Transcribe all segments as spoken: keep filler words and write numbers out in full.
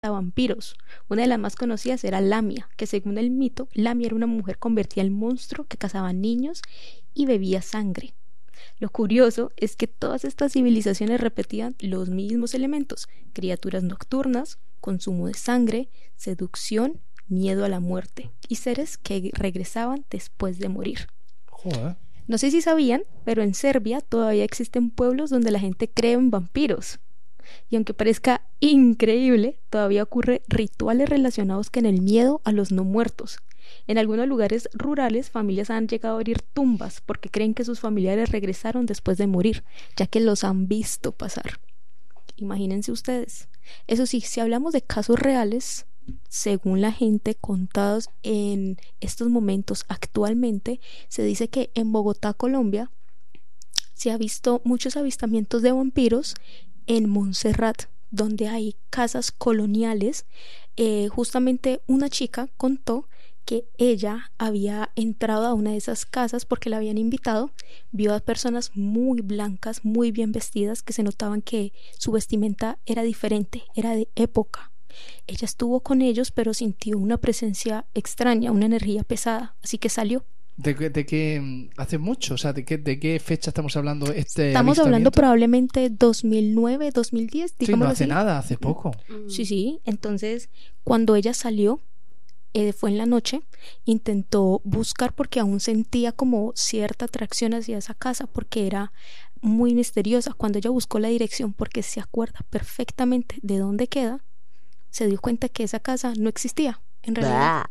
vampiros. Una de las más conocidas era Lamia, que según el mito, Lamia era una mujer convertida en monstruo que cazaba niños y bebía sangre. Lo curioso es que todas estas civilizaciones repetían los mismos elementos: criaturas nocturnas, consumo de sangre, seducción, miedo a la muerte y seres que regresaban después de morir. Joder. No sé si sabían, pero en Serbia todavía existen pueblos donde la gente cree en vampiros. Y aunque parezca increíble, todavía ocurre rituales relacionados con el miedo a los no muertos. En algunos lugares rurales, familias han llegado a abrir tumbas porque creen que sus familiares regresaron después de morir, ya que los han visto pasar. Imagínense ustedes. Eso sí, si hablamos de casos reales, según la gente contados en estos momentos actualmente, se dice que en Bogotá, Colombia, se ha visto muchos avistamientos de vampiros en Montserrat, donde hay casas coloniales. Eh, justamente una chica contó que ella había entrado a una de esas casas porque la habían invitado, vio a personas muy blancas, muy bien vestidas, que se notaban que su vestimenta era diferente, era de época. Ella estuvo con ellos, pero sintió una presencia extraña, una energía pesada, así que salió. ¿De, de qué hace mucho? O sea, ¿de qué, de qué fecha estamos hablando? Este Estamos hablando probablemente dos mil nueve, dos mil diez, sí, no hace así. Nada, hace poco. Sí, sí. Entonces, cuando ella salió, eh, fue en la noche, intentó buscar porque aún sentía como cierta atracción hacia esa casa porque era muy misteriosa. Cuando ella buscó la dirección porque se acuerda perfectamente de dónde queda, se dio cuenta que esa casa no existía en realidad.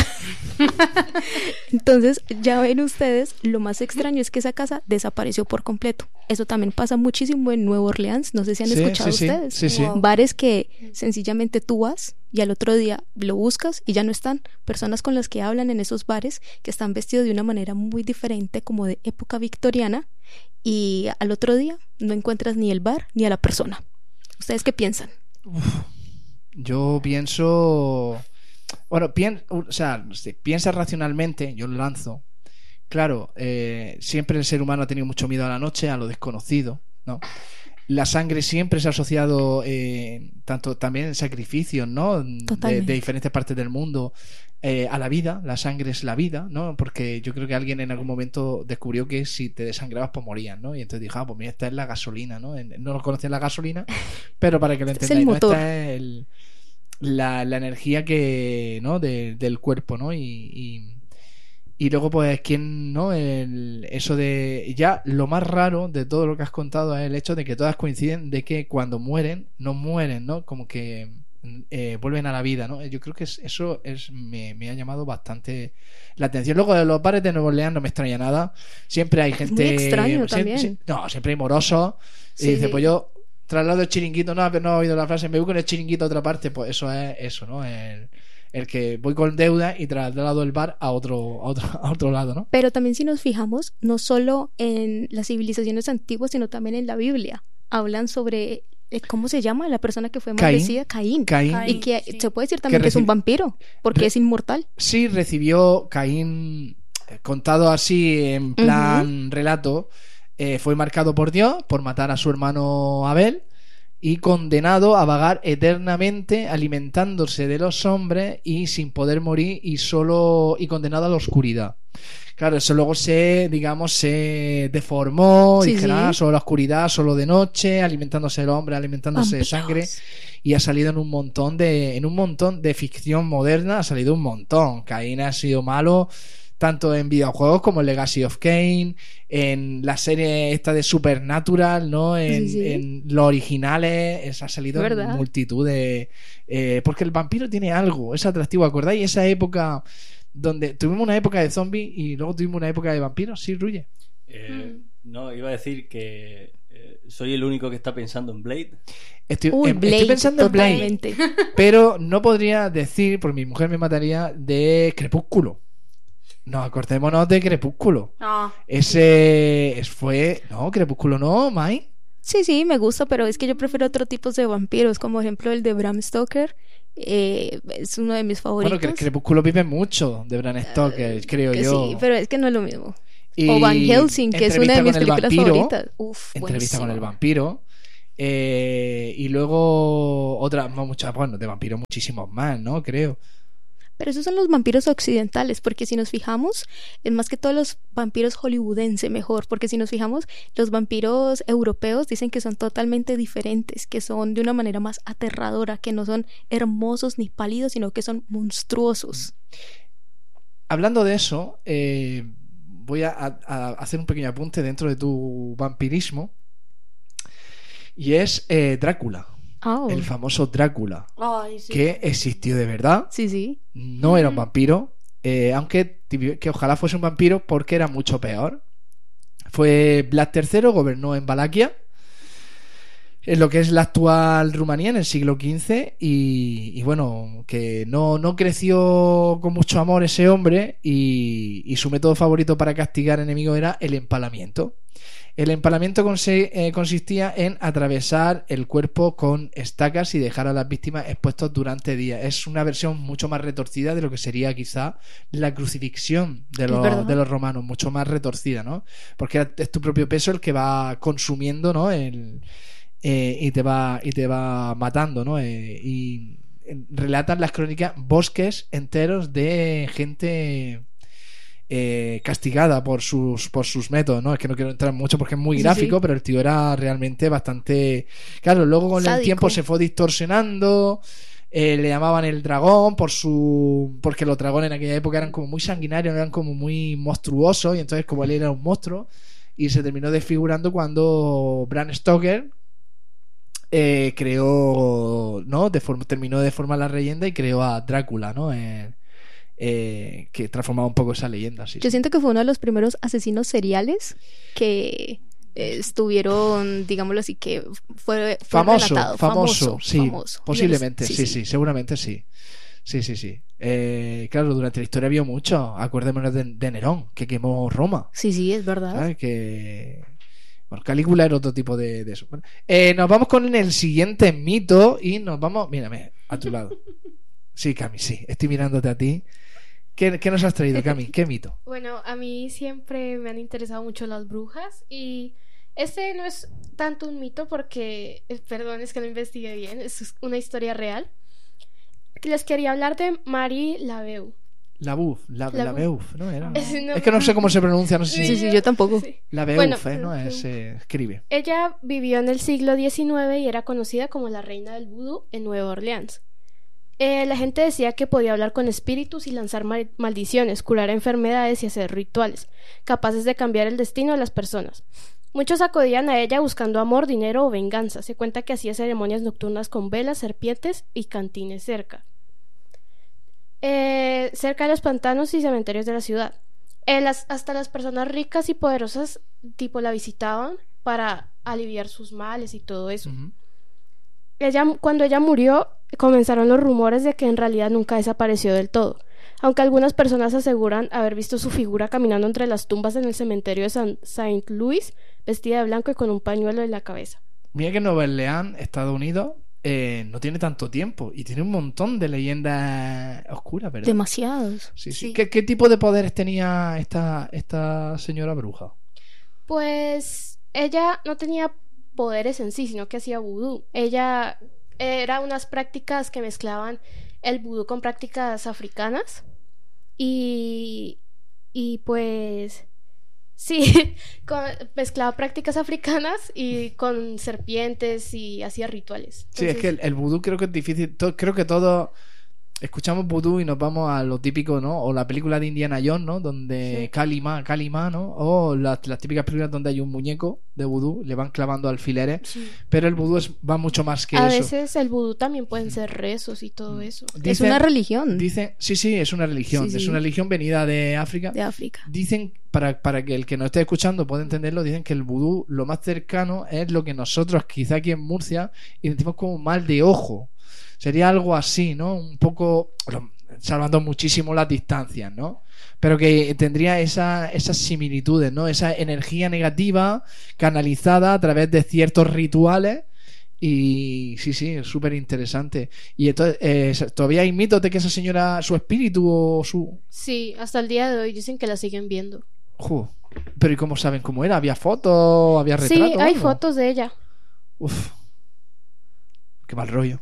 Entonces ya ven ustedes, lo más extraño es que esa casa desapareció por completo. Eso también pasa muchísimo en Nueva Orleans. No sé si han sí, escuchado sí, ustedes sí, sí, wow. Bares que sencillamente tú vas y al otro día lo buscas y ya no están. Personas con las que hablan en esos bares que están vestidos de una manera muy diferente, como de época victoriana, y al otro día no encuentras ni el bar ni a la persona. ¿Ustedes qué piensan? Uf, yo pienso... Bueno, pien, o sea, si piensa racionalmente, yo lo lanzo. Claro, eh, siempre el ser humano ha tenido mucho miedo a la noche, a lo desconocido, ¿no? La sangre siempre se ha asociado eh, tanto también en sacrificios, ¿no? De, de diferentes partes del mundo eh, a la vida. La sangre es la vida, ¿no? Porque yo creo que alguien en algún momento descubrió que si te desangrabas pues morías, ¿no? Y entonces dijo, ah, pues mira, esta es la gasolina, ¿no? No lo conocían la gasolina, pero para que lo entendáis, ¿no? Esta es el... La, la energía que no de, del cuerpo, ¿no? Y, y, y luego pues quién no el, eso de ya lo más raro de todo lo que has contado es el hecho de que todas coinciden de que cuando mueren no mueren, ¿no? Como que eh, vuelven a la vida, ¿no? Yo creo que es, eso es me, me ha llamado bastante la atención. Luego de los bares de Nueva Orleans no me extraña nada. Siempre hay gente muy extraño siempre, también. siempre, no siempre hay morosos sí. Y dice pues yo traslado el chiringuito, no, no he oído la frase, me voy con el chiringuito a otra parte, pues eso es eso, ¿no? El, el que voy con deuda y traslado el bar a otro, a otro, a otro lado, ¿no? Pero también si nos fijamos, no solo en las civilizaciones antiguas, sino también en la Biblia, hablan sobre ¿cómo se llama? La persona que fue maldecida, Caín. Caín. Y que sí. se puede decir también que, que es un vampiro, porque Re- es inmortal. Sí, recibió Caín, contado así en plan uh-huh. relato, eh, fue marcado por Dios por matar a su hermano Abel y condenado a vagar eternamente alimentándose de los hombres y sin poder morir y solo y condenado a la oscuridad. Claro, eso luego se, digamos, se deformó, sí, dijeron, sí. ah, solo la oscuridad, solo de noche, alimentándose del hombre, alimentándose Vampiros. de sangre, y ha salido en un montón de, en un montón de ficción moderna, ha salido un montón. Caín ha sido malo tanto en videojuegos como en Legacy of Kain, en la serie esta de Supernatural, ¿no? En, sí, sí. en los originales, es, ha salido ¿verdad? en multitud de... Eh, porque el vampiro tiene algo, es atractivo, ¿acordáis? Esa época donde tuvimos una época de zombies y luego tuvimos una época de vampiros, ¿sí, Ruye? Eh, no, iba a decir que eh, soy el único que está pensando en Blade. Estoy, Uy, eh, Blade, estoy pensando totalmente. en Blade, pero no podría decir, porque mi mujer me mataría, de Crepúsculo. No, acordémonos de Crepúsculo. No. Ese fue... No, Crepúsculo no, Mai. Sí, sí, me gusta, pero es que yo prefiero otro tipo de vampiros, como ejemplo el de Bram Stoker. Eh, es uno de mis favoritos. Bueno, que Crepúsculo vive mucho de Bram Stoker, uh, creo que yo. Sí, pero es que no es lo mismo. Y o Van Helsing, que es una de mis películas vampiro, favoritas. Uf, entrevista buenísimo. con el vampiro. Eh, y luego otras, muchas, bueno, de vampiros muchísimos más, ¿no? Creo. Pero esos son los vampiros occidentales, porque si nos fijamos, es más que todos los vampiros hollywoodense mejor, porque si nos fijamos, los vampiros europeos dicen que son totalmente diferentes, que son de una manera más aterradora, que no son hermosos ni pálidos, sino que son monstruosos. Hablando de eso, eh, voy a, a, a hacer un pequeño apunte dentro de tu vampirismo, y es eh, Drácula. Oh. El famoso Drácula. Ay, sí. Que existió de verdad. Sí, sí. No era un vampiro, eh, aunque que ojalá fuese un vampiro porque era mucho peor. Fue Vlad tercero, gobernó en Valaquia, en lo que es la actual Rumanía, en el siglo quince, y, y bueno, que no, no creció con mucho amor ese hombre, y, y su método favorito para castigar enemigos era el empalamiento. El empalamiento conse- eh, consistía en atravesar el cuerpo con estacas y dejar a las víctimas expuestos durante días. Es una versión mucho más retorcida de lo que sería quizá la crucifixión de los, de los romanos, mucho más retorcida, ¿no? Porque es tu propio peso el que va consumiendo, ¿no? El, eh, y te va y te va matando, ¿no? Eh, y relatan las crónicas bosques enteros de gente Eh, castigada por sus por sus métodos, ¿no? Es que no quiero entrar mucho porque es muy gráfico, sí, sí. Pero el tío era realmente bastante... Claro, luego con Sádico. El tiempo se fue distorsionando, eh, le llamaban el dragón por su... porque los dragones en aquella época eran como muy sanguinarios, eran como muy monstruosos, y entonces como él era un monstruo, y se terminó desfigurando cuando Bram Stoker eh, creó, ¿no? De forma, terminó de formar la leyenda y creó a Drácula, ¿no? Eh, Eh, que transformaba un poco esa leyenda. Sí, Yo sí. siento que fue uno de los primeros asesinos seriales que eh, estuvieron, digámoslo así, que fue, fue famoso, relatado. famoso, famoso, sí, famoso. posiblemente, Sí, sí, sí, sí, seguramente sí. Sí, sí, sí. Eh, claro, durante la historia había mucho. Acordémonos de, de Nerón, que quemó Roma. Sí, sí, es verdad. ¿Sabes? Que... Bueno, Calígula era otro tipo de, de eso. Bueno, eh, nos vamos con el siguiente mito y nos vamos... Mírame, a tu lado. Sí, Cami, sí. Estoy mirándote a ti. ¿Qué, ¿Qué nos has traído, Cami? ¿Qué mito? Bueno, a mí siempre me han interesado mucho las brujas y este no es tanto un mito porque, perdón, es que lo investigué bien, es una historia real. Les quería hablar de Marie Laveau. Laveau, la, la, la Beuf, ¿no era? Es, no, es que no sé cómo se pronuncia, no sé sí, si... sí, yo tampoco. Sí. La Beuf, bueno, ¿eh? ¿No? Es, eh, escribe. Ella vivió en el siglo diecinueve y era conocida como la reina del vudú en Nueva Orleans. Eh, la gente decía que podía hablar con espíritus y lanzar mal- maldiciones, curar enfermedades y hacer rituales, capaces de cambiar el destino de las personas. Muchos acudían a ella buscando amor, dinero o venganza. Se cuenta que hacía ceremonias nocturnas con velas, serpientes y cantines cerca. Eh, cerca de los pantanos y cementerios de la ciudad. Eh, las, hasta las personas ricas y poderosas tipo la visitaban para aliviar sus males y todo eso. Uh-huh. Ella, cuando ella murió, comenzaron los rumores de que en realidad nunca desapareció del todo, aunque algunas personas aseguran haber visto su figura caminando entre las tumbas en el cementerio de San, Saint Louis, vestida de blanco y con un pañuelo en la cabeza. Mira que Nueva Orleans, Estados Unidos, eh, no tiene tanto tiempo y tiene un montón de leyendas oscuras, ¿verdad? Demasiados. Sí, sí. Sí. ¿Qué, ¿Qué tipo de poderes tenía esta, esta señora bruja? Pues ella no tenía poderes en sí, sino que hacía vudú. Ella era unas prácticas que mezclaban el vudú con prácticas africanas y y pues sí, con, mezclaba prácticas africanas y con serpientes y hacía rituales. Entonces... Sí, es que el, el vudú creo que es difícil. To, creo que todos escuchamos vudú y nos vamos a lo típico, ¿no? O la película de Indiana Jones, ¿no? Donde sí. Kalima, Kalima, ¿no? O las, las típicas películas donde hay un muñeco de vudú, le van clavando alfileres. Sí. Pero el vudú es, va mucho más que a eso. A veces el vudú también pueden ser rezos y todo eso. Dicen, es una religión. Dicen, sí, sí, es una religión. Sí, sí. Es una religión venida de África. De África. Dicen, para, para que el que nos esté escuchando pueda entenderlo, dicen que el vudú lo más cercano es lo que nosotros, quizá aquí en Murcia, identificamos como mal de ojo. Sería algo así, ¿no? Un poco... salvando muchísimo las distancias, ¿no? Pero que tendría esa, esas similitudes, ¿no? Esa energía negativa canalizada a través de ciertos rituales. Y sí, sí, es súper interesante. Y entonces, eh, ¿todavía hay mitos de que esa señora, su espíritu o su...? Sí, hasta el día de hoy dicen que la siguen viendo. Uh, pero ¿y cómo saben cómo era? ¿Había fotos? ¿Había retratos? Sí, hay fotos de ella. Uf, Qué mal rollo.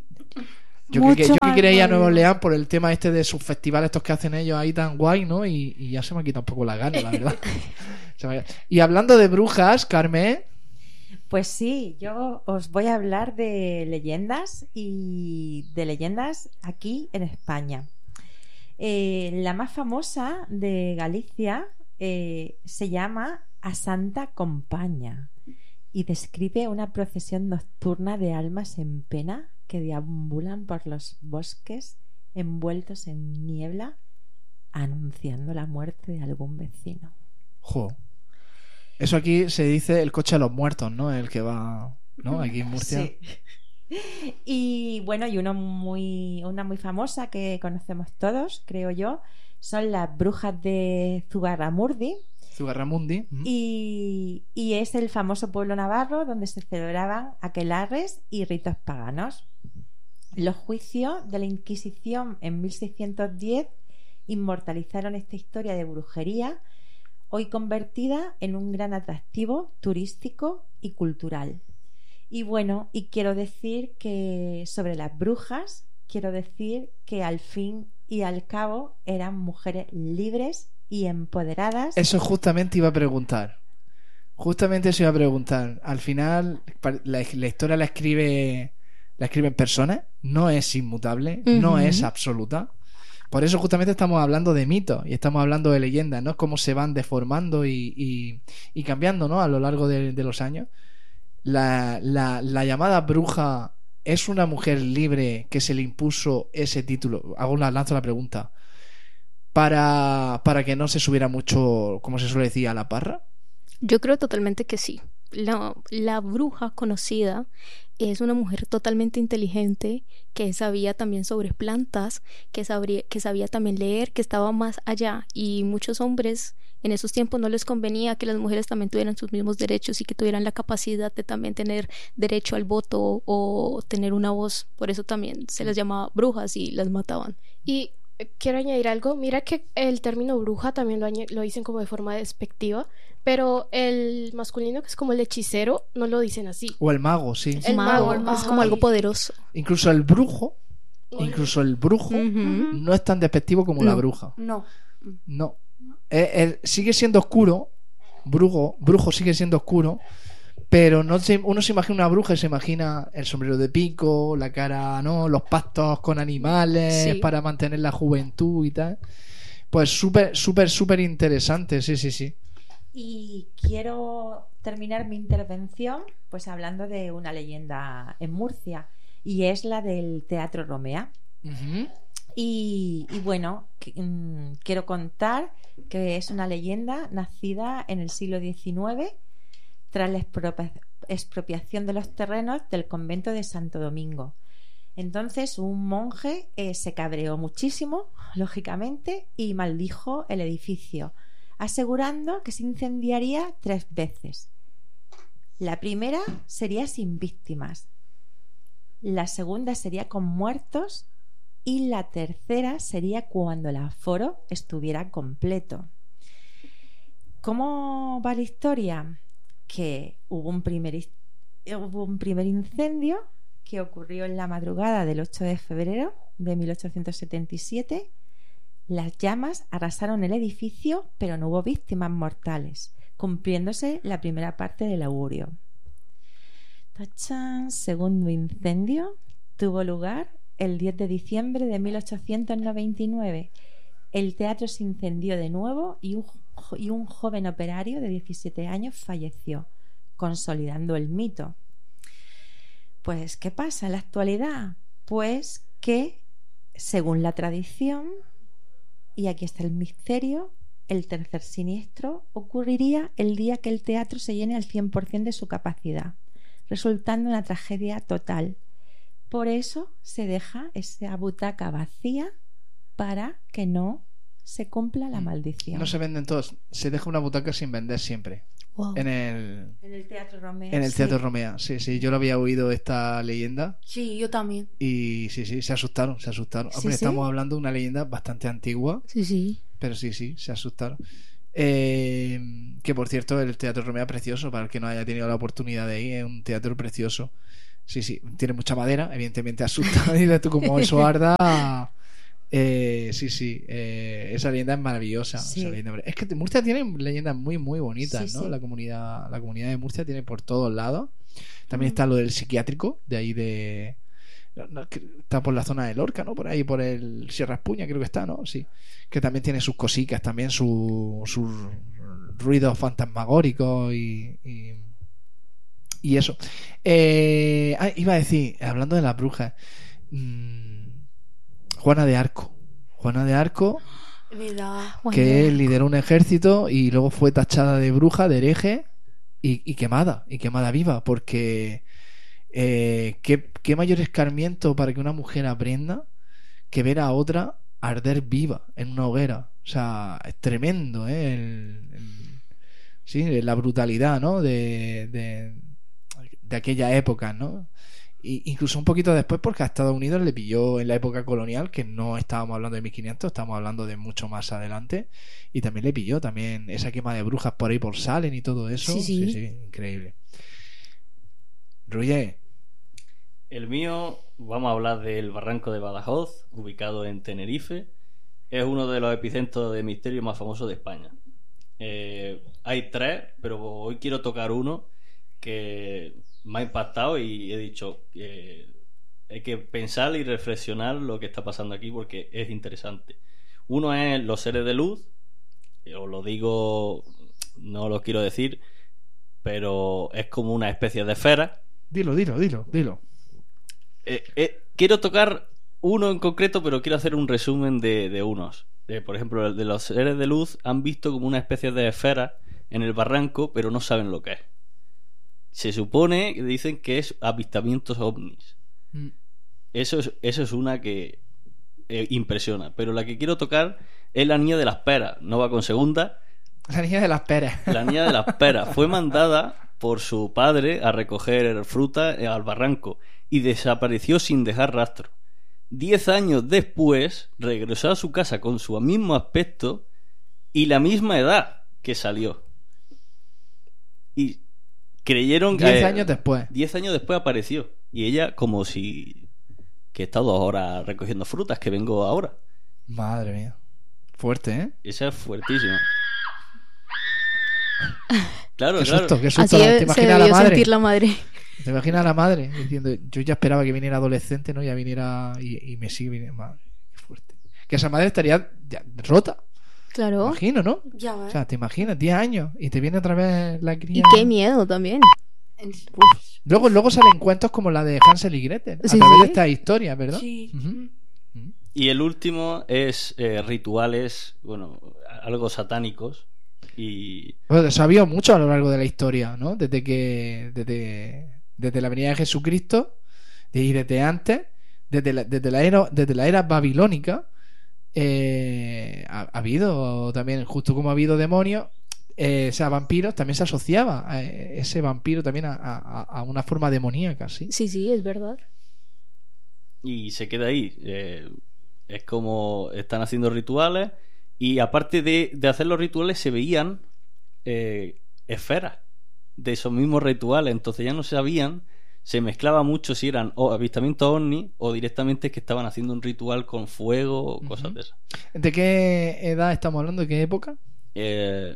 Yo Mucho que, yo que mal quería ir a Nueva rollo. Orleans por el tema este de sus festivales estos que hacen ellos ahí tan guay, ¿no? Y, y ya se me ha quitado un poco la gana, la verdad. Se me ha- Y hablando de brujas, Carmen, Pues sí, yo os voy a hablar de leyendas y de leyendas aquí en España. Eh, la más famosa de Galicia eh, se llama A Santa Compaña y describe una procesión nocturna de almas en pena que deambulan por los bosques envueltos en niebla anunciando la muerte de algún vecino. jo. Eso aquí se dice el coche de los muertos, ¿no? El que va, ¿no? Aquí en Murcia. Sí. Y bueno, y uno muy, una muy famosa que conocemos todos, creo yo, son las brujas de Zugarramurdi. Zugarramundi. Ujú. Y, y es el famoso pueblo navarro donde se celebraban aquelarres y ritos paganos. Los juicios de la Inquisición en mil seiscientos diez inmortalizaron esta historia de brujería, hoy convertida en un gran atractivo turístico y cultural. Y bueno, y quiero decir que sobre las brujas, quiero decir que al fin y al cabo eran mujeres libres y empoderadas. Eso justamente iba a preguntar. Justamente eso iba a preguntar. Al final, pa- la, la historia la escribe la escriben personas, no es inmutable, no Ujú. es absoluta. Por eso justamente estamos hablando de mitos y estamos hablando de leyendas, ¿no? Cómo se van deformando y, y, y cambiando, ¿no? A lo largo de, de los años. La, la, la llamada bruja es una mujer libre que se le impuso ese título. Hago la, lanzo la pregunta. Para, para que no se subiera mucho, como se suele decir, a la parra. Yo creo totalmente que sí. La, la bruja conocida es una mujer totalmente inteligente que sabía también sobre plantas, que sabría, que sabía también leer, que estaba más allá. Y muchos hombres en esos tiempos no les convenía que las mujeres también tuvieran sus mismos derechos y que tuvieran la capacidad de también tener derecho al voto o tener una voz. Por eso también se les llamaba brujas y las mataban. Y eh, quiero añadir algo. Mira que el término bruja también lo, añe- lo dicen como de forma despectiva, pero el masculino, que es como el hechicero, no lo dicen así. O el mago, sí. El mago, el es mago. como algo poderoso. Incluso el brujo, No, incluso el brujo Ujú. no es tan despectivo como la No. bruja. No. No. Eh, eh, sigue siendo oscuro. Brujo, brujo sigue siendo oscuro. Pero no se- uno se imagina una bruja y se imagina el sombrero de pico, la cara, ¿no? Los pactos con animales Sí. para mantener la juventud y tal. Pues súper, súper, súper interesante, sí, sí, sí. Y quiero terminar mi intervención pues hablando de una leyenda en Murcia y es la del Teatro Romea. Ujú. Y, y bueno, que- mm, quiero contar que es una leyenda nacida en el siglo diecinueve tras la expropia- expropiación de los terrenos del convento de Santo Domingo. Entonces un monje eh, se cabreó muchísimo, lógicamente, y maldijo el edificio, asegurando que se incendiaría tres veces. La primera sería sin víctimas, la segunda sería con muertos y la tercera sería cuando el aforo estuviera completo. ¿Cómo va la historia? Que hubo un primer, is- hubo un primer incendio que ocurrió en la madrugada del ocho de febrero de mil ochocientos setenta y siete. Las llamas arrasaron el edificio, pero no hubo víctimas mortales, cumpliéndose la primera parte del augurio. ¡Tachán! Segundo incendio tuvo lugar el diez de diciembre de mil ochocientos noventa y nueve. El teatro se incendió de nuevo y un, jo- y un joven operario de diecisiete años falleció, consolidando el mito. Pues, ¿qué pasa en la actualidad? Pues que, según la tradición, y aquí está el misterio, el tercer siniestro ocurriría el día que el teatro se llene al cien por ciento de su capacidad, resultando una tragedia total. Por eso se deja esa butaca vacía para que no se cumpla la maldición. No se venden todos. Se deja una butaca sin vender siempre. Wow. En el, En el Teatro Romea. en el sí. Teatro Romea. Sí, sí. Yo lo había oído esta leyenda. Sí, yo también. Y sí, sí, se asustaron, se asustaron. Sí, Hombre, sí. estamos hablando de una leyenda bastante antigua, Sí, sí. pero sí, sí, se asustaron. Eh, que por cierto, el Teatro Romea precioso, para el que no haya tenido la oportunidad de ir, es un teatro precioso. Sí, sí, tiene mucha madera, evidentemente asusta. Y tú como eso arda. Eh, sí, sí, eh, esa leyenda es maravillosa. Sí. Esa leyenda- Es que Murcia tiene leyendas muy, muy bonitas, Sí, ¿no? sí. La comunidad, la comunidad de Murcia tiene por todos lados. También Mm. está lo del psiquiátrico, de ahí de. no, no, que está por la zona de Lorca, ¿no? Por ahí, por el Sierra Espuña, creo que está, ¿no? Sí. Que también tiene sus cositas, también su- sus ruidos fantasmagóricos y. y y eso. Eh, ah, iba a decir, hablando de las brujas, mmm, Juana de Arco. Juana de Arco, ¿Verdad? que lideró un ejército y luego fue tachada de bruja, de hereje y, y quemada, y quemada viva, porque eh, ¿qué, qué mayor escarmiento para que una mujer aprenda que ver a otra arder viva en una hoguera. O sea, es tremendo, ¿eh? El, el- sí, la brutalidad, ¿no? De, de, de aquella época, ¿no? Y incluso un poquito después, porque a Estados Unidos le pilló en la época colonial, que no estábamos hablando de mil quinientos, estábamos hablando de mucho más adelante, y también le pilló también esa quema de brujas por ahí por Salem y todo eso. Sí, sí. sí, sí, increíble. Ruye, El mío, vamos a hablar del Barranco de Badajoz, ubicado en Tenerife. Es uno de los epicentros de misterio más famosos de España. Eh, hay tres, pero hoy quiero tocar uno que me ha impactado y he dicho que hay que pensar y reflexionar lo que está pasando aquí porque es interesante. Uno es los seres de luz, os lo digo, no lo quiero decir, pero es como una especie de esfera. dilo, dilo, dilo, dilo. Eh, eh, quiero tocar uno en concreto, pero quiero hacer un resumen de, de unos. Eh, por ejemplo, el de los seres de luz han visto como una especie de esfera en el barranco, pero no saben lo que es. Se supone que dicen que es avistamientos ovnis. Mm. Eso es, eso es una que eh, impresiona. Pero la que quiero tocar es la niña de las peras. No va con segunda. La niña de las peras. La niña de las peras fue mandada por su padre a recoger fruta eh, al barranco y desapareció sin dejar rastro. Diez años después regresó a su casa con su mismo aspecto y la misma edad que salió. Y creyeron que... Diez eh, años después. Diez años después apareció. Y ella como si... que he estado ahora recogiendo frutas, que vengo ahora. Madre mía. Fuerte, ¿eh? Esa es fuertísima. Claro, Qué claro. susto, qué susto. Así ¿Te se imaginas a la debió madre? sentir la madre. ¿Te imaginas a la madre diciendo, yo ya esperaba que viniera adolescente, ¿no? Ya viniera y, y me sigue viniendo. Madre, qué fuerte. Que esa madre estaría ya rota. Claro. Imagino, ¿no? Ya O ves. sea, te imaginas, diez años y te viene otra vez la cría. Y qué miedo también. Luego, luego salen cuentos como la de Hansel y Gretel, a Sí, través sí. de esta historia, ¿verdad? Sí. Ujú. Y el último es eh, rituales, bueno, algo satánicos. Y Bueno, eso ha habido mucho a lo largo de la historia, ¿no? Desde que desde, desde la venida de Jesucristo y desde antes, desde la, desde la era desde la era babilónica, eh, ha, ha habido también, justo como ha habido demonios, eh, o sea, vampiros, también se asociaba a ese vampiro también a, a, a una forma demoníaca, ¿sí? Sí, sí, es verdad. y se queda ahí. Eh, es como están haciendo rituales y aparte de, de hacer los rituales se veían eh, esferas de esos mismos rituales, entonces ya no sabían, se mezclaba mucho si eran o avistamientos ovni o directamente que estaban haciendo un ritual con fuego o cosas Ujú. de esas. ¿De qué edad estamos hablando? ¿De qué época? Eh,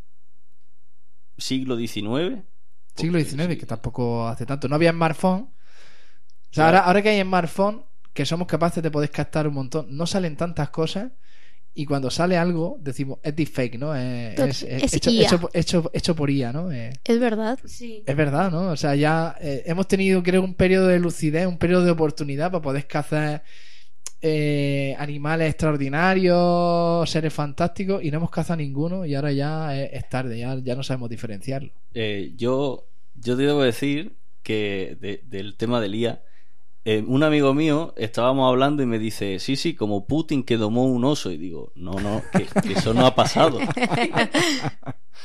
siglo diecinueve. Siglo diecinueve, Sí. que tampoco hace tanto. No había smartphone. O sea, Claro. ahora, ahora que hay smartphone, que somos capaces de poder captar un montón, no salen tantas cosas. Y cuando sale algo, decimos, es deepfake, ¿no? Es, Tot- es- es es hecho, I A. hecho, hecho, hecho por I A, ¿no? Eh, Es verdad. Sí. es verdad, ¿no? O sea, ya eh, hemos tenido, creo, un periodo de lucidez, un periodo de oportunidad para poder cazar eh, animales extraordinarios, seres fantásticos, y no hemos cazado ninguno, y ahora ya es, es tarde, ya, ya no sabemos diferenciarlo. Eh, yo, yo te debo decir que de- del tema del I A, eh, un amigo mío estábamos hablando y me dice, sí, sí, como Putin que domó un oso. Y digo, no, no, que, que eso no ha pasado.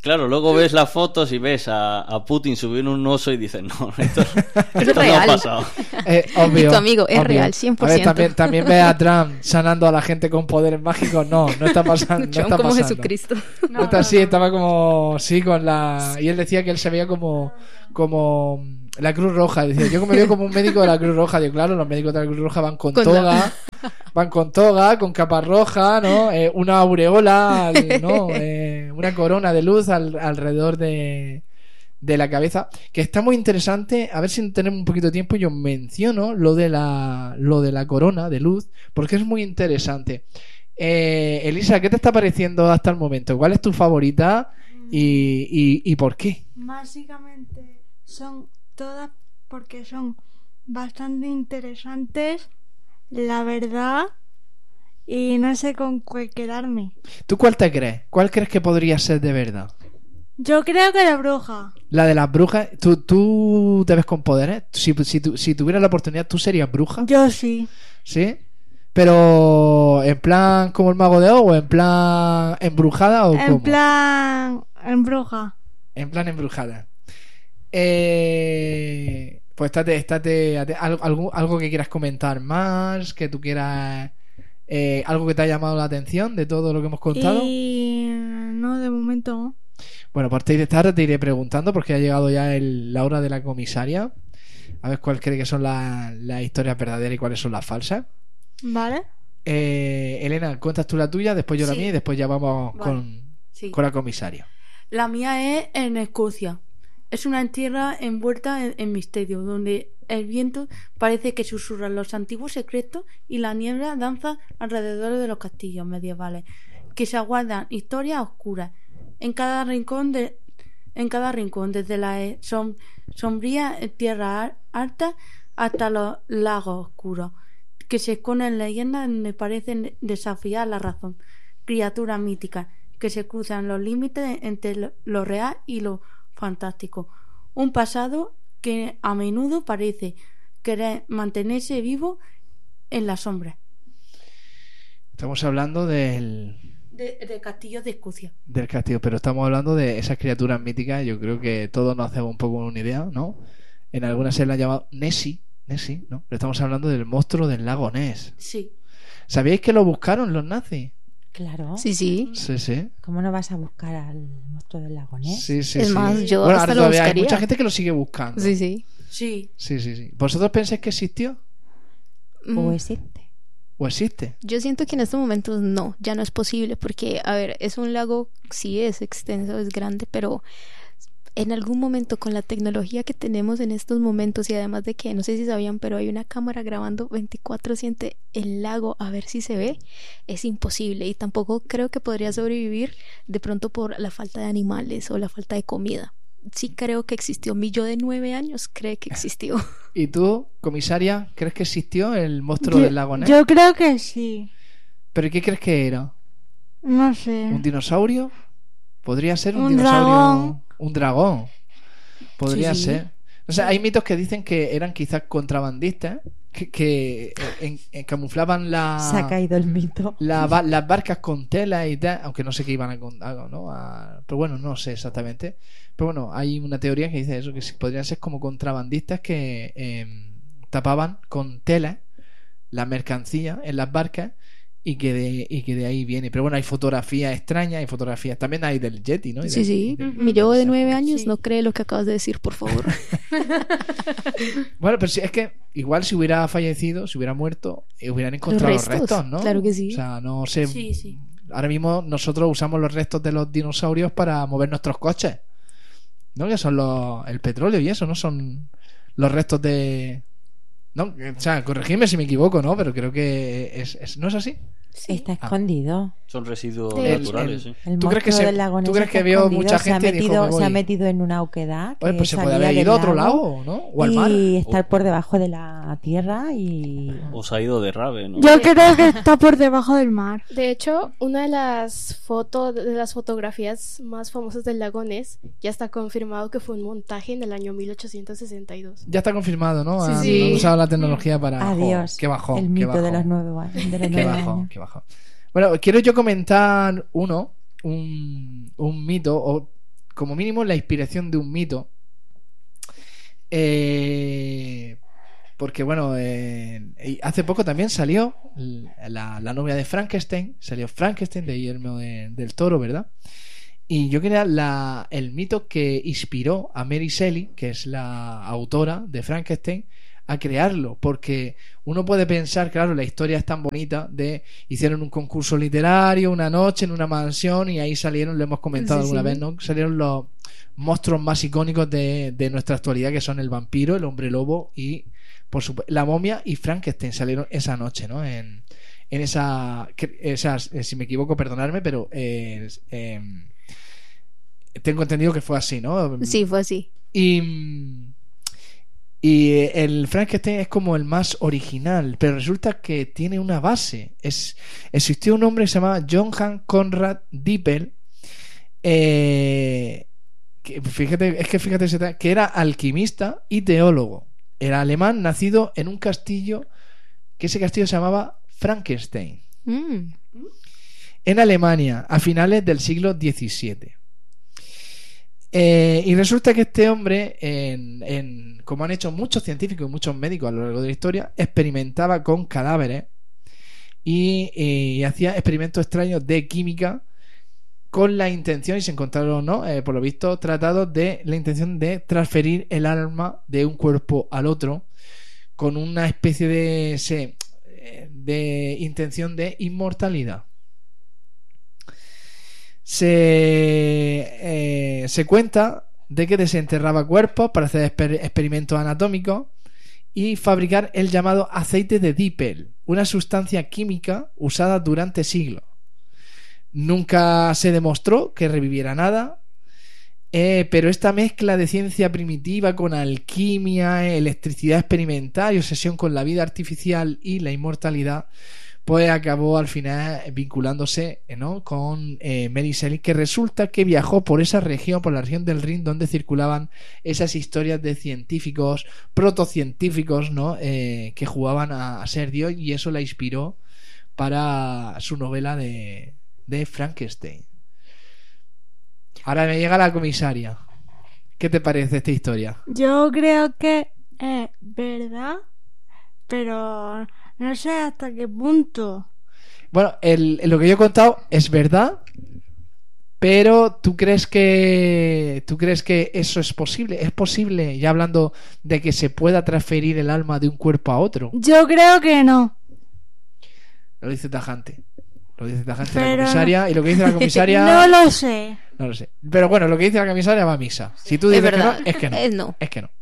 Claro, luego ves las fotos y ves a, a Putin subir un oso y dices, no, esto, esto no ha real. pasado. Eh, obvio, Tu amigo, es obvio. real, cien por A ver, ciento. también, también ve a Trump sanando a la gente con poderes mágicos. No, no está pasando. No Trump está como pasando. Jesucristo. No está así, estaba como. Sí, con la. Y él decía que él se veía como. Como. La Cruz Roja. Decía, yo me veo como un médico de la Cruz Roja. Digo, claro, los médicos de la Cruz Roja van con, Con toga. la- Van con toga, con capa roja, ¿no? Eh, una aureola, ¿no? Eh, una corona de luz al- alrededor de. De la cabeza, que está muy interesante. A ver si tenemos un poquito de tiempo. Yo menciono lo de la lo de la corona de luz, porque es muy interesante. Eh, Elisa, ¿qué te está pareciendo hasta el momento? ¿Cuál es tu favorita y, y, y por qué? Básicamente son todas porque son bastante interesantes, la verdad, y no sé con cuál quedarme. ¿Tú cuál te crees? ¿Cuál crees que podría ser de verdad? Yo creo que la bruja. La de las brujas. ¿Tú, tú te ves con poderes? Si, si, tu- si tuvieras la oportunidad, ¿tú serías bruja? Yo sí. ¿Sí? Pero en plan como el mago de Oz o en plan embrujada o En cómo? plan, en bruja. En plan embrujada. Eh, pues estate, estate, ate- algo, algo, algo que quieras comentar más, que tú quieras, eh, algo que te haya llamado la atención de todo lo que hemos contado. Y no, de momento no. Bueno, por de esta tarde te iré preguntando porque ha llegado ya el- la hora de la comisaria. A ver cuál cree que son la- las historias verdaderas y cuáles son las falsas. ¿Vale? Eh, Elena, cuentas tú la tuya, después yo la Sí. mía y después ya vamos Vale. con, Sí. con la comisaria. La mía es en Escocia. Es una tierra envuelta en, en misterio, donde el viento parece que susurra los antiguos secretos y la niebla danza alrededor de los castillos medievales, que se aguardan historias oscuras en cada rincón de en cada rincón, desde la eh, som- sombría tierra al- alta hasta los lagos oscuros, que se esconden leyendas donde parecen desafiar la razón, criaturas míticas que se cruzan los límites entre lo, lo real y lo fantástico, un pasado que a menudo parece querer mantenerse vivo en la sombra. Estamos hablando del, De, de castillos de Escocia. del castillo, pero estamos hablando de esas criaturas míticas. Yo creo que todos nos hacemos un poco una idea, ¿no? En algunas se la han llamado Nessie, Nessie, ¿no? Pero estamos hablando del monstruo del lago Ness. Sí. ¿Sabíais que lo buscaron los nazis? Claro. Sí, sí. Sí, sí. ¿Cómo no vas a buscar al monstruo del lago Ness? Sí, sí, Es sí. más, yo bueno, hasta ahora lo todavía hay buscaría. mucha gente que lo sigue buscando. Sí, sí. Sí. Sí, sí, sí. ¿Vosotros pensáis que existió Mm, ¿O existe? o existe? Yo siento que en estos momentos no, ya no es posible porque, a ver, es un lago, sí es extenso, es grande, pero en algún momento con la tecnología que tenemos en estos momentos y además de que, no sé si sabían, pero hay una cámara grabando veinticuatro siete el lago a ver si se ve, es imposible y tampoco creo que podría sobrevivir de pronto por la falta de animales o la falta de comida. Sí creo que existió. Mi yo de nueve años cree que existió. ¿Y tú, comisaria, crees que existió el monstruo Yo, del lago Ness? yo creo que sí. ¿Pero qué crees que era? No sé. ¿Un dinosaurio? ¿Podría ser un, Un dinosaurio? dragón. Un dragón. Podría Sí, sí. ser. O sea, hay mitos que dicen que eran quizás contrabandistas que, que en- en- camuflaban la, Se ha caído el mito. la ba- las barcas con tela y tal, aunque no sé qué iban a contar, ¿no? A- pero bueno, no sé exactamente. Pero bueno, hay una teoría que dice eso, que sí, podrían ser como contrabandistas que eh, tapaban con tela la mercancía en las barcas y que de y que de ahí viene. Pero bueno, hay fotografías extrañas, hay fotografías también hay del Yeti, ¿no? Y Sí, del- sí. y del- Mi yo de nueve años Sí. no cree lo que acabas de decir, por favor. Bueno, pero sí, es que igual si hubiera fallecido, si hubiera muerto, eh, hubieran encontrado los restos, restos, ¿no? claro que sí. O sea, no sé. Sí, sí. Ahora mismo nosotros usamos los restos de los dinosaurios para mover nuestros coches, ¿no? Que son los, el petróleo y eso, ¿no? Son los restos de... No, o sea, corregidme si me equivoco, ¿no? Pero creo que es, es- ¿no es así? Está escondido. Son residuos El- naturales, el- sí. El ¿Tú crees que monstruo se- del lago tú Ness crees que está vio escondido, mucha se ha gente y dijo, metido, "Me se ha voy"? metido en una oquedad Oye, que pues se puede salía haber del ido a otro lago, ¿no? O al mar. y estar por debajo de la tierra y O se ha ido de rave, ¿no? Yo creo que está por debajo del mar. De hecho, una de las fotos, de las fotografías más famosas del lago Ness, ya está confirmado que fue un montaje en el año mil ochocientos sesenta y dos. Ya está confirmado, ¿no? Sí, Han sí. usado la tecnología para... adiós. Jo, qué bajón, el qué mito de bajón. los nueve, a- de los Qué nueve bajo, años. qué bajo. Bueno, quiero yo comentar uno, un, un mito, o como mínimo la inspiración de un mito. Eh, porque bueno, eh, hace poco también salió la, la novia de Frankenstein, salió Frankenstein de Guillermo de, del Toro, ¿verdad? Y yo quería la, el mito que inspiró a Mary Shelley, que es la autora de Frankenstein, a crearlo, porque uno puede pensar, claro, la historia es tan bonita de hicieron un concurso literario una noche en una mansión y ahí salieron, lo hemos comentado Sí, alguna sí. vez, ¿no? Salieron los monstruos más icónicos de, de nuestra actualidad, que son el vampiro, el hombre lobo y por supuesto la momia y Frankenstein salieron esa noche, ¿no? En, en esa, esa si me equivoco perdonadme, pero eh, eh, tengo entendido que fue así, ¿no? Sí, fue así. Y Y el Frankenstein es como el más original, pero resulta que tiene una base. Es, existió un hombre que se llamaba Johann Conrad Dippel, eh, que, fíjate, es que fíjate que era alquimista y teólogo. Era alemán, nacido en un castillo, que ese castillo se llamaba Frankenstein, Mm. en Alemania, a finales del siglo diecisiete. Eh, y resulta que este hombre, en, en, como han hecho muchos científicos y muchos médicos a lo largo de la historia, experimentaba con cadáveres y, y hacía experimentos extraños de química con la intención, y se encontraron, ¿no? Eh, por lo visto, tratados de la intención de transferir el alma de un cuerpo al otro con una especie de, se, de intención de inmortalidad. Se, eh, se cuenta de que desenterraba cuerpos para hacer exper- experimentos anatómicos y fabricar el llamado aceite de Dippel, una sustancia química usada durante siglos. Nunca se demostró que reviviera nada, eh, pero esta mezcla de ciencia primitiva con alquimia, electricidad experimental y obsesión con la vida artificial y la inmortalidad, pues acabó al final vinculándose, ¿no? con eh, Mary Shelley, que resulta que viajó por esa región, por la región del Rin, donde circulaban esas historias de científicos, protocientíficos, ¿no? Eh, que jugaban a, a ser Dios, y eso la inspiró para su novela de, de Frankenstein. Ahora me llega la comisaria. ¿Qué te parece esta historia? Yo creo que es verdad, pero no sé hasta qué punto. Bueno, el, lo que yo he contado es verdad, pero ¿tú crees que tú crees que eso es posible? ¿Es posible, ya hablando de que se pueda transferir el alma de un cuerpo a otro? Yo creo que no. Lo dice tajante. Lo dice tajante Pero la comisaria. Y lo que dice la comisaria... No lo sé. No lo sé. Pero bueno, lo que dice la comisaria va a misa. Si tú Es dices que verdad. no, es que no. Es no. Es que no.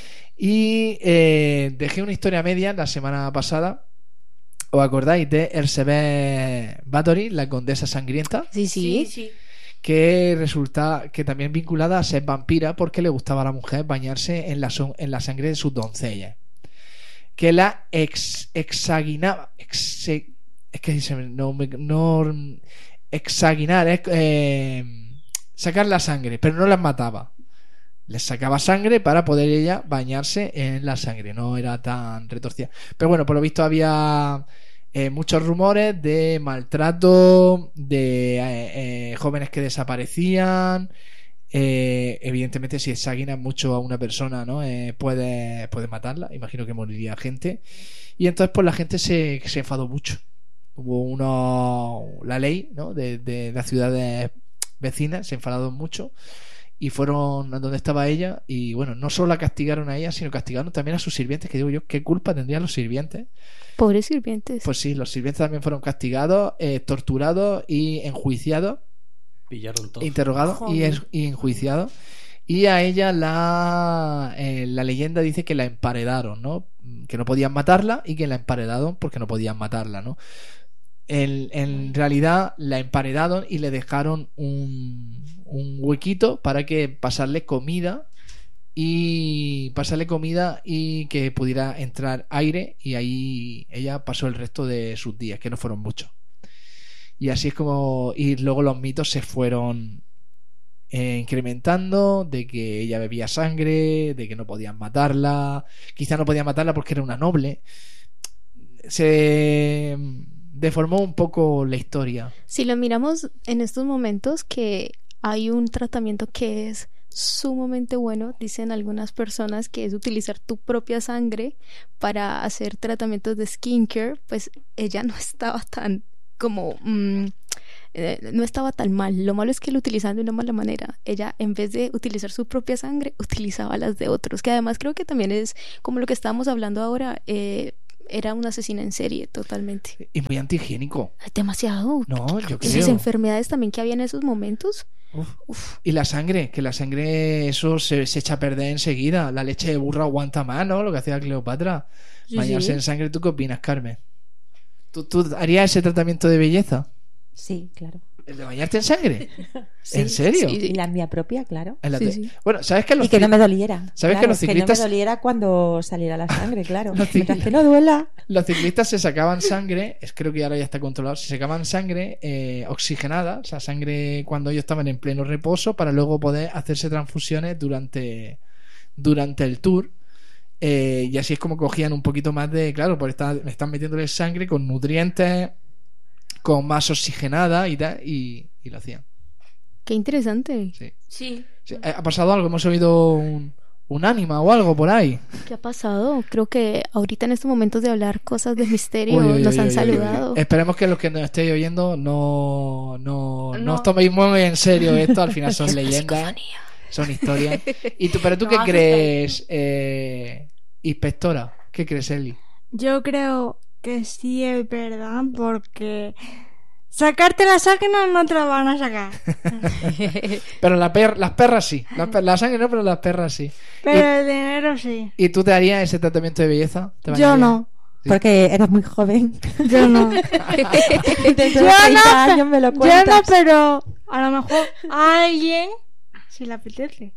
Y eh, dejé una historia media la semana pasada. ¿Os acordáis de Elizabeth Bathory, la condesa sangrienta? Sí, sí. sí. Que resulta que también vinculada a ser vampira porque le gustaba a la mujer bañarse en la, son- en la sangre de sus doncellas. Que la ex, exaginaba. exe- es que se me- no, me- no exaginar es eh, sacar la sangre, pero no las mataba. Les sacaba sangre para poder ella bañarse en la sangre. No era tan retorcida. Pero bueno, por lo visto había eh, muchos rumores de maltrato, de eh, eh, jóvenes que desaparecían. Eh, evidentemente, si exaginas mucho a una persona, ¿no? Eh, puede, puede matarla. Imagino que moriría gente. Y entonces, pues la gente se, se enfadó mucho. Hubo uno, la ley, ¿no? de, de las ciudades vecinas se enfadaron mucho. Y fueron a donde estaba ella. Y bueno, no solo la castigaron a ella, sino castigaron también a sus sirvientes. Que digo yo, ¿qué culpa tendrían los sirvientes? Pobres sirvientes. Pues sí, los sirvientes también fueron castigados, eh, torturados y enjuiciados, Pillaron todo. interrogados y, Joder. es- y enjuiciados. Y a ella la, eh, la leyenda dice que la emparedaron, ¿no? Que no podían matarla y que la emparedaron porque no podían matarla, ¿no? En, en realidad la emparedaron y le dejaron un, un huequito para que pasarle comida y pasarle comida y que pudiera entrar aire, y ahí ella pasó el resto de sus días, que no fueron muchos. Y así es como, y luego los mitos se fueron eh, incrementando, de que ella bebía sangre, de que no podían matarla, quizá no podían matarla porque era una noble. Se deformó un poco la historia. Si lo miramos en estos momentos, que hay un tratamiento que es sumamente bueno, dicen algunas personas, que es utilizar tu propia sangre para hacer tratamientos de skincare. Pues ella no estaba tan como mmm, eh, no estaba tan mal. Lo malo es que lo utilizaban de una mala manera. Ella, en vez de utilizar su propia sangre, utilizaba las de otros, que además creo que también es como lo que estábamos hablando ahora. eh, Era una asesina en serie totalmente. Y muy antihigiénico. Demasiado. No, yo creo. Esas enfermedades también que había en esos momentos. Uf. Uf. Y la sangre, que la sangre, eso se, se echa a perder enseguida. La leche de burro aguanta más, ¿no? Lo que hacía Cleopatra. Sí, Bañarse sí. en sangre. ¿Tú qué opinas, Carmen? ¿Tú, ¿Tú harías ese tratamiento de belleza? Sí, claro. ¿El de bañarte en sangre? Sí, ¿En serio? sí, Y la mía propia, claro. En la Sí, te- sí. Bueno, ¿sabes que los Y que no ci- me doliera. ¿Sabes Claro, que los ciclistas- Que no me doliera cuando saliera la sangre, claro. Los ciclistas- Mientras que no duela. los ciclistas se sacaban sangre, es, creo que ahora ya está controlado, se sacaban sangre eh, oxigenada, o sea, sangre cuando ellos estaban en pleno reposo, para luego poder hacerse transfusiones durante, durante el tour. Eh, y así es como cogían un poquito más de, claro, porque están, están metiéndole sangre con nutrientes, con más oxigenada y tal, y, y lo hacían. Qué interesante. Sí. Sí. Sí, ¿ha pasado algo? ¿Hemos oído un, un ánima o algo por ahí? ¿Qué ha pasado? Creo que ahorita en estos momentos de hablar cosas de misterio Uy, uy, nos uy, han uy, uy, uy. saludado. Esperemos que los que nos estéis oyendo no, no, no. No. os toméis muy en serio esto. Al final son Es una leyendas, psicofonía. son historias. ¿Y tú, pero tú No, qué asustáis. crees, eh, inspectora? ¿Qué crees, Eli? Yo creo que sí es verdad, porque sacarte la sangre no, no te la van a sacar. Pero la per- las perras sí. La, per- la sangre no, pero las perras sí. Pero el dinero sí. ¿Y tú te harías ese tratamiento de belleza? ¿Te Yo bañarías? no. Sí. Porque eras muy joven. Yo no. Dentro de Yo no, treinta años me lo Yo cuentas. no, pero a lo mejor a alguien si le apetece.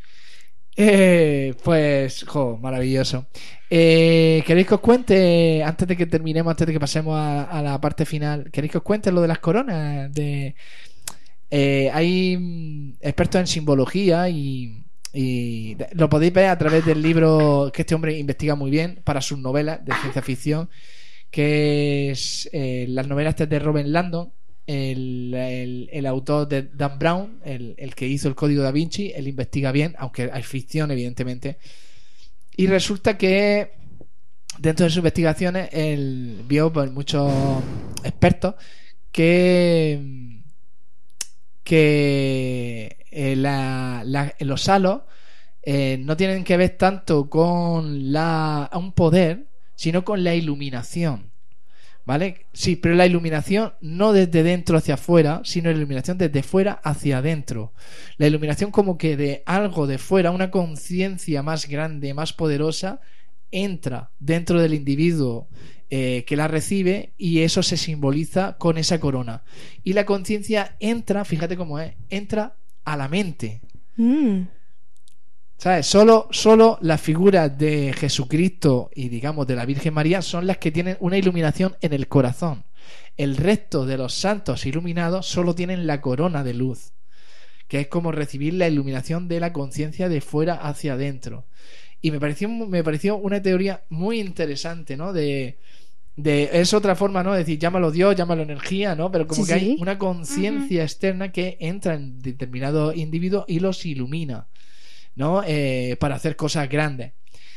Eh, pues, jo, maravilloso. Eh, ¿Queréis que os cuente, antes de que terminemos, antes de que pasemos a, a la parte final, ¿queréis que os cuente lo de las coronas? De, eh, hay mm, expertos en simbología y, y de- lo podéis ver a través del libro que este hombre investiga muy bien para sus novelas de ciencia ficción, que es eh, las novelas estas de Robert Landon. El, el- el autor de Dan Brown, el, el que hizo el Código Da Vinci, él investiga bien, aunque hay ficción, evidentemente. Y resulta que dentro de sus investigaciones, él vio por muchos expertos que, que eh, la- la- los halos eh, no tienen que ver tanto con la, un poder, sino con la iluminación. ¿Vale? Sí, pero la iluminación no desde dentro hacia afuera, sino la iluminación desde fuera hacia adentro. La iluminación como que de algo de fuera, una conciencia más grande, más poderosa, entra dentro del individuo eh, que la recibe, y eso se simboliza con esa corona. Y la conciencia entra, fíjate cómo es, entra a la mente. Mm. ¿Sabes? Solo, solo las figuras de Jesucristo y, digamos, de la Virgen María son las que tienen una iluminación en el corazón. El resto de los santos iluminados solo tienen la corona de luz, que es como recibir la iluminación de la conciencia de fuera hacia adentro. Y me pareció, me pareció una teoría muy interesante, ¿no? De, de es otra forma, ¿no? De decir, llámalo Dios, llámalo energía, ¿no? Pero como Sí, que sí. hay una conciencia externa que entra en determinado individuo y los ilumina, ¿no? Eh, para hacer cosas grandes.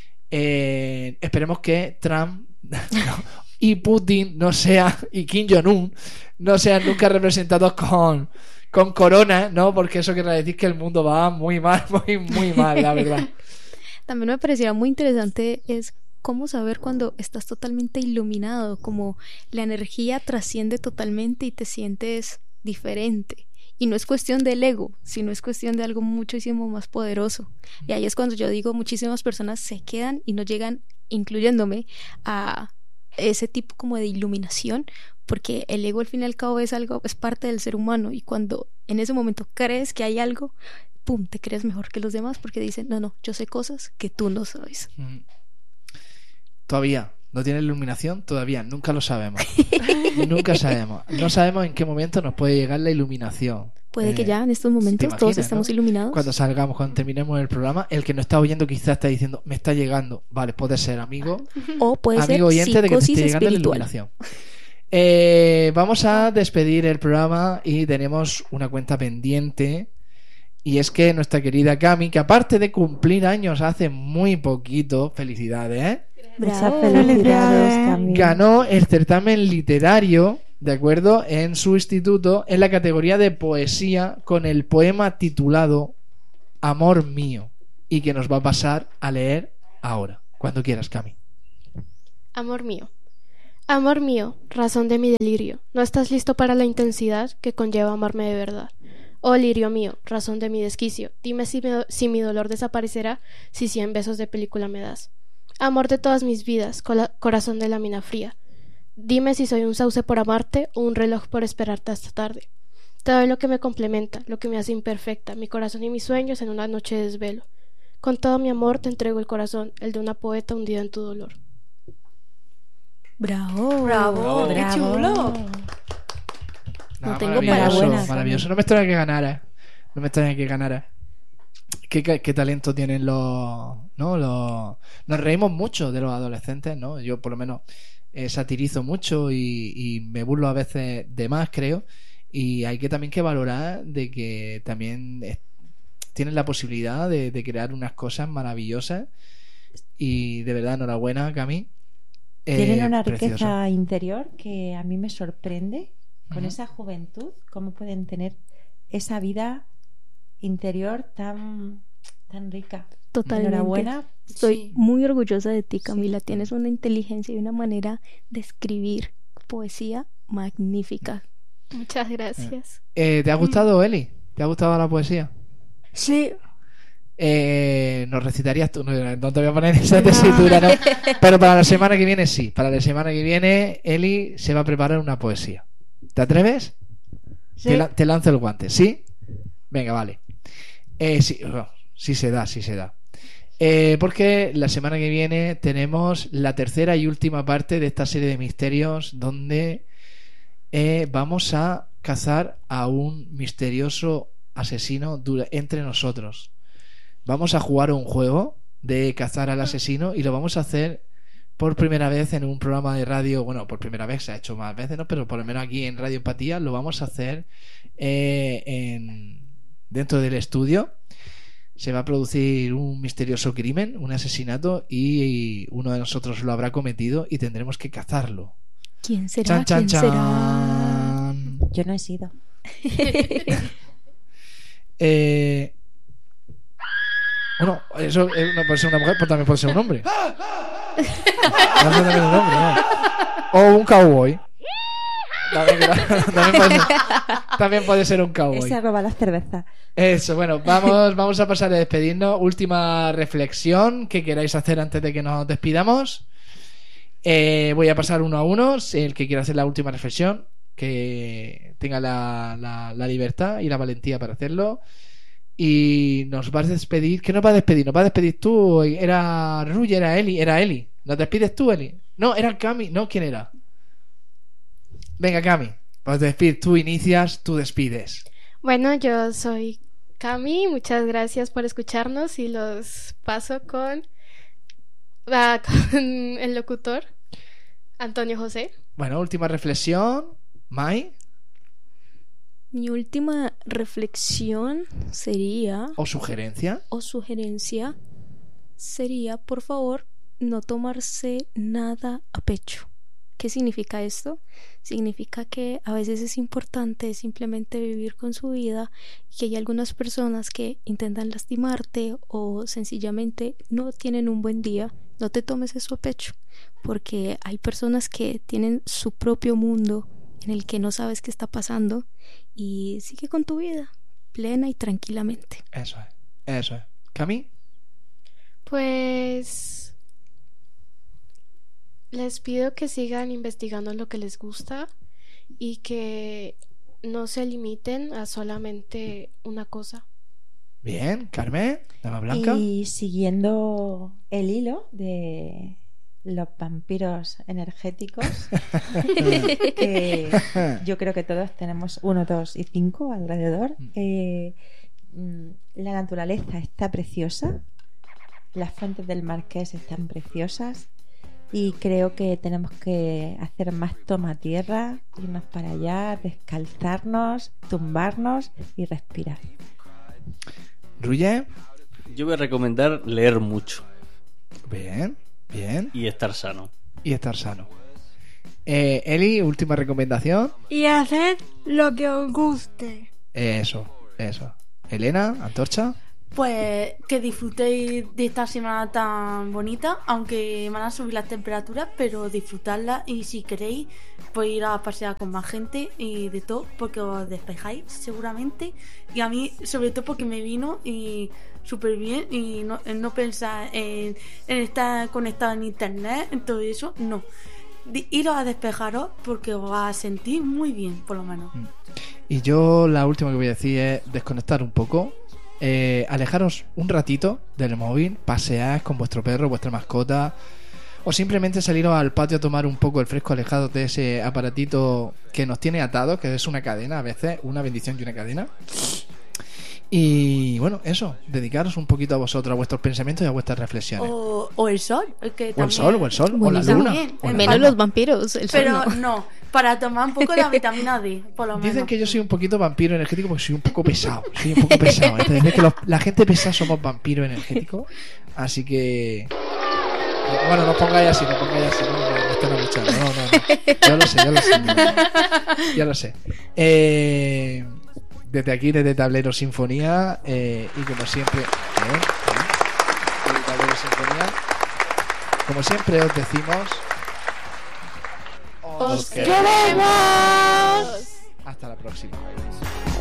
Eh, esperemos que Trump no, y Putin no sea, y Kim Jong-un no sean nunca representados con, con corona, ¿no? Porque eso querrá decir que el mundo va muy mal, muy, muy mal, la verdad. También me parecía muy interesante es cómo saber cuando estás totalmente iluminado, como la energía trasciende totalmente y te sientes diferente. Y no es cuestión del ego, sino es cuestión de algo muchísimo más poderoso. Y ahí es cuando yo digo, muchísimas personas se quedan y no llegan, incluyéndome, a ese tipo como de iluminación, porque el ego al fin y al cabo es algo, es parte del ser humano, y cuando en ese momento crees que hay algo, pum, te crees mejor que los demás porque dicen, no, no, yo sé cosas que tú no sabes. Mm. Todavía no tiene iluminación, todavía nunca lo sabemos. Nunca sabemos. No sabemos en qué momento nos puede llegar la iluminación. Puede Eh, que ya en estos momentos ¿te todos imaginas, estamos no? iluminados. Cuando salgamos, cuando terminemos el programa, el que nos está oyendo quizás está diciendo, me está llegando. Vale, puede ser, amigo. O puede ser Amigo oyente, de que te psicosis esté llegando la espiritual. iluminación. Eh, vamos a despedir el programa y tenemos una cuenta pendiente Y es que nuestra querida Cami, que aparte de cumplir años hace muy poquito, felicidades, ¿eh? Muchas Bravo. felicidades, Cami. Ganó el certamen literario, ¿de acuerdo?, en su instituto, en la categoría de poesía, con el poema titulado Amor mío, y que nos va a pasar a leer ahora. Cuando quieras, Cami. Amor mío. Amor mío, razón de mi delirio, no estás listo para la intensidad que conlleva amarme de verdad. Oh lirio mío, razón de mi desquicio, dime si mi, si mi dolor desaparecerá si cien besos de película me das. Amor de todas mis vidas, cola- corazón de la mina fría, dime si soy un sauce por amarte o un reloj por esperarte hasta tarde. Te doy lo que me complementa, lo que me hace imperfecta, mi corazón y mis sueños en una noche de desvelo. Con todo mi amor te entrego el corazón, el de una poeta hundida en tu dolor. Bravo. Bravo, qué Bravo. chulo. No Ah, tengo maravilloso, palabras. maravilloso. No me extraña que ganara. No me extraña que ganara. ¿Qué, qué, qué talento tienen los, ¿no? los... Nos reímos mucho de los adolescentes, ¿no? Yo por lo menos eh, satirizo mucho y, y me burlo a veces de más, creo. Y hay que también que valorar de que también es- tienen la posibilidad de, de crear unas cosas maravillosas. Y de verdad, enhorabuena, Cami. Eh, Tienen una precioso. riqueza interior que a mí me sorprende. Con Ujú. esa juventud, cómo pueden tener esa vida interior tan, tan rica. Totalmente. Enhorabuena. Estoy Sí. muy orgullosa de ti, Camila. Tienes una inteligencia y una manera de escribir poesía magnífica. Muchas gracias. Eh, ¿Te ha gustado, Eli? ¿Te ha gustado la poesía? Sí, Eh, ¿Nos recitarías tú? No, no te voy a poner en esa tesitura, ¿no? Pero para la semana que viene sí. Para la semana que viene Eli se va a preparar una poesía. ¿Te atreves? sí. Te, la- te lanzo el guante, ¿sí? Venga, vale. Eh, sí, oh, sí se da, sí se da. Eh, porque la semana que viene tenemos la tercera y última parte de esta serie de misterios donde eh, vamos a cazar a un misterioso asesino dura- entre nosotros. Vamos a jugar a un juego de cazar al asesino y lo vamos a hacer por primera vez en un programa de radio. Bueno, por primera vez se ha hecho más veces, ¿no? Pero por lo menos aquí en Radio Empatía lo vamos a hacer eh, en, dentro del estudio. Se va a producir un misterioso crimen, un asesinato, y uno de nosotros lo habrá cometido y tendremos que cazarlo. ¿Quién será? Chan, chan, ¿Quién será? chan. Yo no he sido. Eh, bueno, eso eh, no puede ser una mujer, pero también puede ser un hombre. No, también un hombre, ¿no? O un cowboy. También, también puede ser, también puede ser un cowboy. Ese roba las cervezas. Eso, bueno, vamos, vamos a pasar a despedirnos. Última reflexión que queráis hacer antes de que nos despidamos. Eh, voy a pasar uno a uno. El que quiera hacer la última reflexión, que tenga la, la, la libertad y la valentía para hacerlo. Y nos vas a despedir. ¿Qué nos va a despedir? ¿Nos va a despedir tú? ¿Era Ruy? ¿Era Eli? ¿Era Eli? ¿Nos despides tú, Eli? No, era Cami. No, ¿quién era? Venga, Cami. Pues despedir. Tú inicias, tú despides. Bueno, yo soy Cami, muchas gracias por escucharnos y los paso con, ah, con el locutor Antonio José. Bueno, última reflexión. Mai. Mi última reflexión sería, ¿O sugerencia? o sugerencia, sería, por favor, no tomarse nada a pecho. ¿Qué significa esto? Significa que a veces es importante simplemente vivir con su vida y que hay algunas personas que intentan lastimarte o sencillamente no tienen un buen día. No te tomes eso a pecho, porque hay personas que tienen su propio mundo en el que no sabes qué está pasando y sigue con tu vida plena y tranquilamente. Eso es. Eso es. ¿Cami? Pues les pido que sigan investigando lo que les gusta y que no se limiten a solamente una cosa. Bien. Carmen, dama blanca. Y siguiendo el hilo de los vampiros energéticos, que yo creo que todos tenemos uno, dos y cinco alrededor. Eh, mm, la naturaleza está preciosa, las fuentes del Marqués están preciosas y creo que tenemos que hacer más toma tierra, irnos para allá, descalzarnos, tumbarnos y respirar. Ruye, Yo voy a recomendar leer mucho bien, bien. y estar sano. Y estar sano. Eh, Eli, última recomendación. Y hacer lo que os guste. Eso, eso. Elena, Antorcha. Pues que disfrutéis de esta semana tan bonita, aunque van a subir las temperaturas, pero disfrutarla, y si queréis, pues ir a pasear con más gente y de todo, porque os despejáis seguramente. Y a mí, sobre todo, porque me vino y súper bien, y no, en no pensar en, en estar conectado en internet, en todo eso, no. Di- Iros a despejaros porque os va a sentir muy bien, por lo menos. Y yo la última que voy a decir es desconectar un poco. Eh, alejaros un ratito del móvil, pasear con vuestro perro, vuestra mascota, o simplemente saliros al patio a tomar un poco el fresco, alejados de ese aparatito que nos tiene atados, que es una cadena a veces, una bendición y una cadena. Y bueno, eso, dedicaros un poquito a vosotros, a vuestros pensamientos y a vuestras reflexiones. O, o el sol. Que O el también- sol, o el sol, o la Buenísimo. luna. También, o la en Menos luna. los vampiros, el sol Pero no. no, para tomar un poco de la vitamina D, por lo menos. Dicen que yo soy un poquito vampiro energético porque soy un poco pesado. Soy un poco pesado. Entonces, dicen que los- la gente pesada somos vampiros energéticos. Así que. Bueno, no os pongáis así, no os pongáis así. No, no, no están escuchando. No, no, no. Yo lo sé, yo lo sé. Ya lo sé. Eh, desde aquí, desde Tablero Sinfonía. Eh, y como siempre. ¿eh? Desde Tablero Sinfonía. Como siempre os decimos. ¡Os queremos. queremos! Hasta la próxima.